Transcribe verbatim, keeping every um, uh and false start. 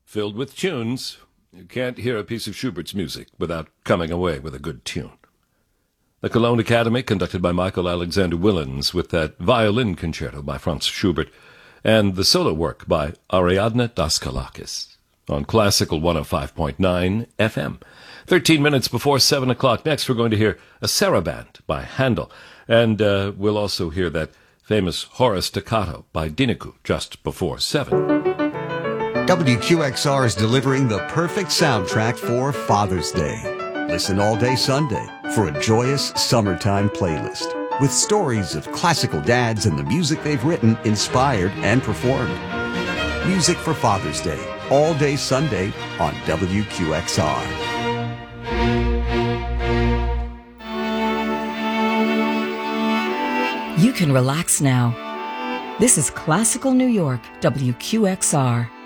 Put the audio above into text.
filled with tunes. You can't hear a piece of Schubert's music without coming away with a good tune. The Cologne Academy, conducted by Michael Alexander Willens, with that violin concerto by Franz Schubert, and the solo work by Ariadne Daskalakis on Classical one oh five point nine F M. Thirteen minutes before seven o'clock. Next, we're going to hear a Saraband by Handel, and uh, we'll also hear that famous Horace Staccato by Dinicu just before seven. W Q X R is delivering the perfect soundtrack for Father's Day. Listen all day Sunday for a joyous summertime playlist with stories of classical dads and the music they've written, inspired, and performed. Music for Father's Day, all day Sunday on W Q X R. You can relax now. This is Classical New York, W Q X R.